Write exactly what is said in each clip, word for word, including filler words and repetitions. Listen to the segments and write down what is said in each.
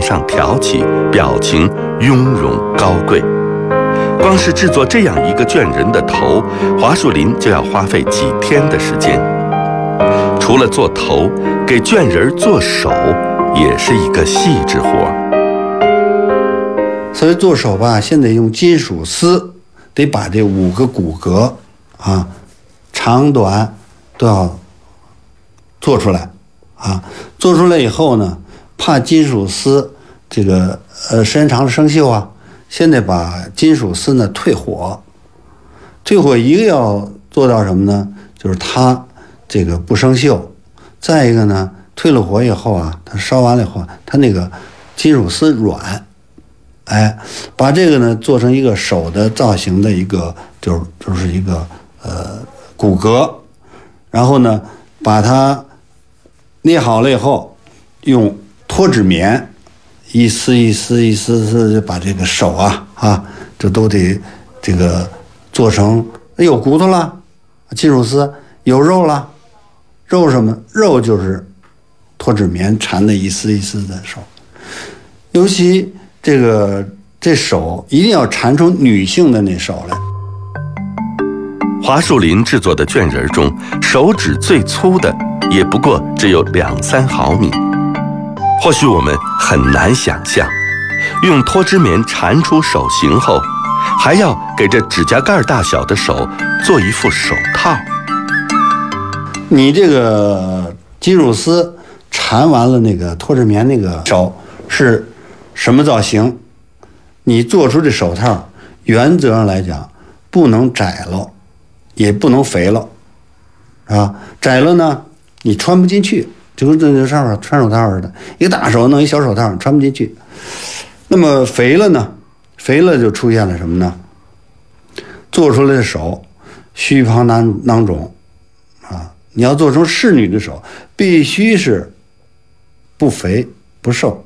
上挑起，表情雍容高贵。光是制作这样一个卷人的头，华树林就要花费几天的时间。除了做头，给卷人做手也是一个细致活。 所以做手吧，现在用金属丝，得把这五个骨骼啊，长短都要做出来啊。做出来以后呢，怕金属丝这个呃时间长了生锈啊。现在把金属丝呢退火，退火一个要做到什么呢？就是它这个不生锈。再一个呢，退了火以后啊，它烧完了以后，它那个金属丝软，哎，把这个呢做成一个手的造型的一个，就是就是一个呃骨骼，然后呢把它捏好了以后，用脱脂棉。一丝一丝一丝丝就把这个手啊啊，这都得这个做成有骨头了，金属丝有肉了，肉什么？肉就是脱脂棉缠的一丝一丝的手。尤其这个这手一定要缠出女性的那手来。 华树林制作的卷人中，手指最粗的也不过只有两三毫米。或许我们很难想象，用脱脂棉缠出手型后，还要给这指甲盖大小的手做一副手套。 你这个金属丝缠完了那个脱脂棉那个手是什么造型？你做出这手套，原则上来讲，不能窄了，也不能肥了，啊，窄了呢，你穿不进去。就跟这上面穿手套似的，一个大手弄一小手套穿不进去。那么肥了呢？肥了就出现了什么呢？做出来的手虚胖囊囊肿啊！你要做成仕女的手，必须是不肥不瘦。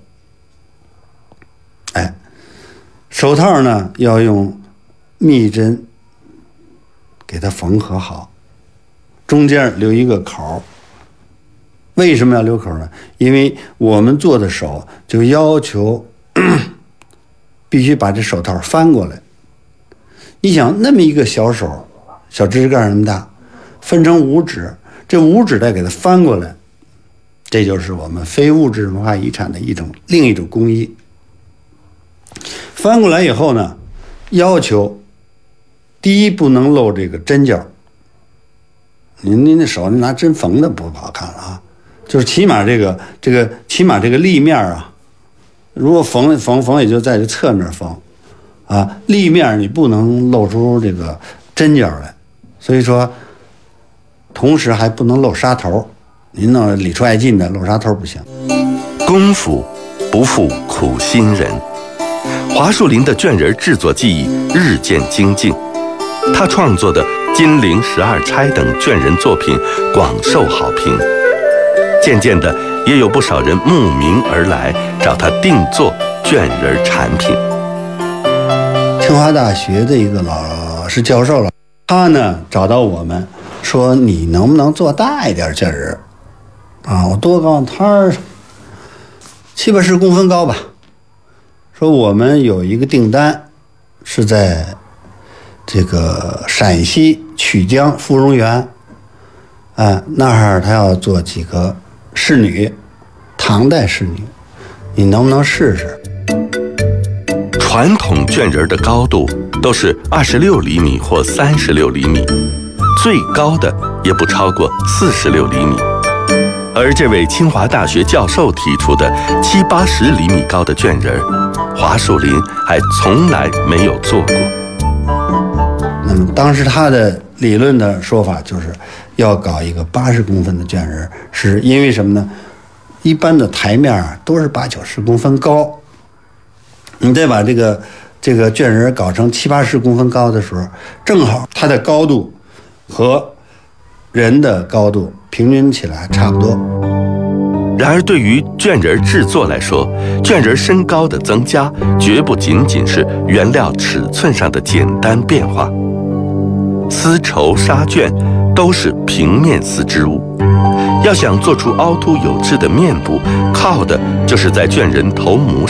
哎，手套呢要用密针给它缝合好，中间留一个口。为什么要留口呢？因为我们做的手就要求必须把这手套翻过来。你想那么一个小手，小指甲盖那么大，分成五指，这五指再给它翻过来，这就是我们非物质文化遗产的一种另一种工艺。翻过来以后呢，要求第一不能露这个针脚，您您那手你拿针缝的不好看了啊。就是起码这个这个起码这个立面啊，如果缝缝缝也就在这侧面缝，啊，立面你不能露出这个针脚来，所以说，同时还不能露纱头，您弄里出外进的露纱头不行。 功夫不负苦心人，华树林的卷人制作技艺日渐精进，他创作的《金陵十二钗》等卷人作品广受好评。渐渐的，也有不少人慕名而来，找他定做卷人产品。 清华大学的一个老师教授了，他呢找到我们说：“你能不能做大一点卷人？啊，我多高？他七八十公分高吧。说我们有一个订单，是在这个陕西曲江芙蓉园，啊，那儿他要做几个。”仕女，唐代仕女，你能不能试试？ 传统卷人的高度都是二十六厘米或三十六厘米，最高的也不超过四十六厘米。而这位清华大学教授提出的七八十厘米高的卷人，华树林还从来没有做过。 那么当时他的理论的说法就是要搞一个八十公分的卷人，是因为什么呢？一般的台面啊都是八九十公分高，你再把这个这个卷人搞成七八十公分高的时候，正好它的高度和人的高度平均起来差不多。 然而，对于卷人制作来说，卷人身高的增加绝不仅仅是原料尺寸上的简单变化。丝绸、纱绢都是平面丝织物，要想做出凹凸有致的面部，靠的就是在卷人头颅